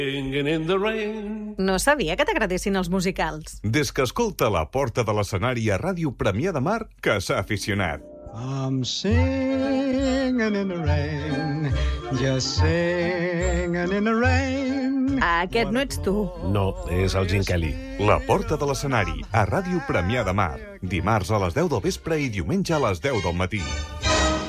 Singing in the rain. No sabia que t'agradessin els musicals. Des que escolta La Porta de l'Escenari a Ràdio Premià de Mar, que s'ha aficionat. I'm singing in the rain, just singing in the rain. Aquest no ets tu. No, és el Gene Kelly. La Porta de l'Escenari a Ràdio Premià de Mar. Dimarts a les 10 del vespre i diumenge a les 10 del matí.